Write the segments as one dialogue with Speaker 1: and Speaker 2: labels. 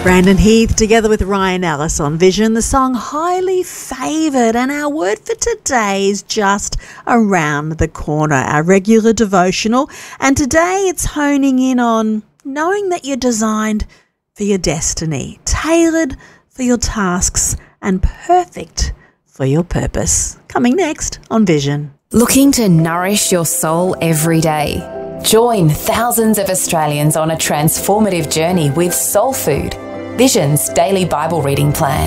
Speaker 1: Brandon Heath together with Ryan Ellis on Vision, the song Highly Favoured. And our word for today is just around the corner, our regular devotional. And today it's honing in on knowing that you're designed for your destiny, tailored for your tasks and perfect for your purpose. Coming next on Vision.
Speaker 2: Looking to nourish your soul every day? Join thousands of Australians on a transformative journey with Soul Food, Vision's daily Bible reading plan.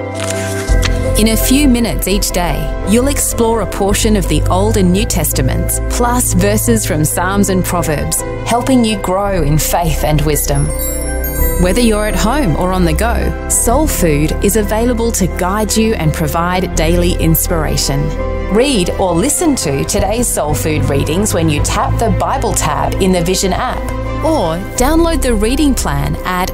Speaker 2: In a few minutes each day, you'll explore a portion of the Old and New Testaments, plus verses from Psalms and Proverbs, helping you grow in faith and wisdom. Whether you're at home or on the go, Soul Food is available to guide you and provide daily inspiration. Read or listen to today's Soul Food readings when you tap the Bible tab in the Vision app, or download the reading plan at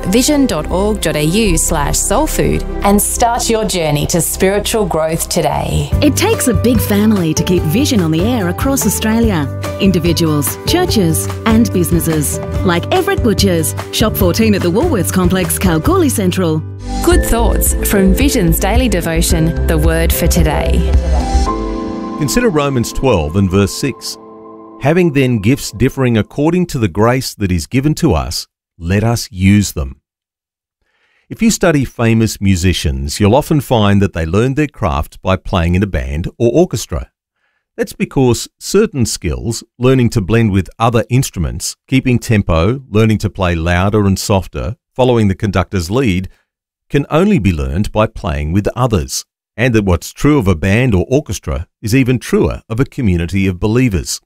Speaker 2: vision.org.au/soulfood and start your journey to spiritual growth today.
Speaker 3: It takes a big family to keep Vision on the air across Australia. Individuals, churches and businesses. Like Everett Butchers, Shop 14 at the Woolworths Complex, Kalgoorlie Central.
Speaker 2: Good thoughts from Vision's daily devotion, The Word for Today.
Speaker 4: Consider Romans 12 and verse 6. Having then gifts differing according to the grace that is given to us, let us use them. If you study famous musicians, you'll often find that they learned their craft by playing in a band or orchestra. That's because certain skills, learning to blend with other instruments, keeping tempo, learning to play louder and softer, following the conductor's lead, can only be learned by playing with others. And that what's true of a band or orchestra is even truer of a community of believers.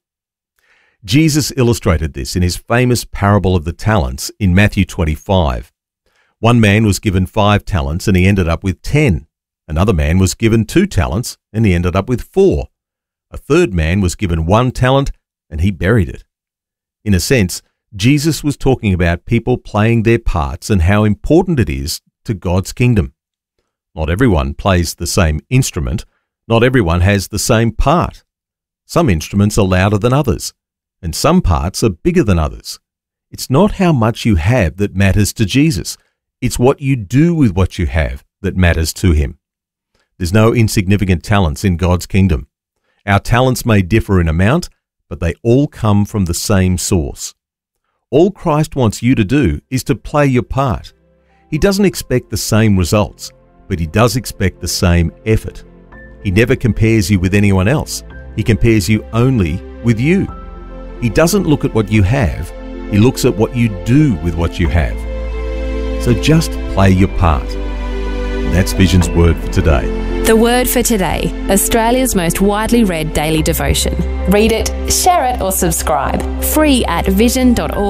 Speaker 4: Jesus illustrated this in his famous parable of the talents in Matthew 25. One man was given 5 talents and he ended up with 10. Another man was given 2 talents and he ended up with 4. A third man was given 1 talent and he buried it. In a sense, Jesus was talking about people playing their parts and how important it is to God's kingdom. Not everyone plays the same instrument. Not everyone has the same part. Some instruments are louder than others, and some parts are bigger than others. It's not how much you have that matters to Jesus. It's what you do with what you have that matters to him. There's no insignificant talents in God's kingdom. Our talents may differ in amount, but they all come from the same source. All Christ wants you to do is to play your part. He doesn't expect the same results, but he does expect the same effort. He never compares you with anyone else. He compares you only with you. He doesn't look at what you have. He looks at what you do with what you have. So just play your part. And that's Vision's word for today.
Speaker 2: The Word for Today, Australia's most widely read daily devotion. Read it, share it or subscribe. Free at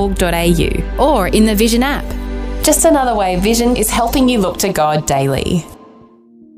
Speaker 2: vision.org.au or in the Vision app. Just another way Vision is helping you look to God daily.